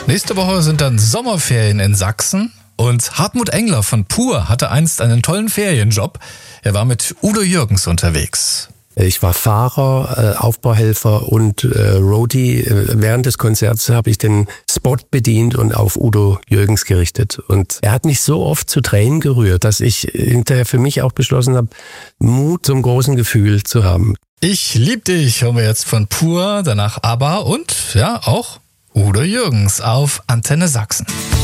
Nächste Woche sind dann Sommerferien in Sachsen. Und Hartmut Engler von Pur hatte einst einen tollen Ferienjob. Er war mit Udo Jürgens unterwegs. Ich war Fahrer, Aufbauhelfer und Roadie. Während des Konzerts habe ich den Spot bedient und auf Udo Jürgens gerichtet. Und er hat mich so oft zu Tränen gerührt, dass ich hinterher für mich auch beschlossen habe, Mut zum großen Gefühl zu haben. Ich lieb dich, hören wir jetzt von Pur, danach ABBA und ja auch Udo Jürgens auf Antenne Sachsen.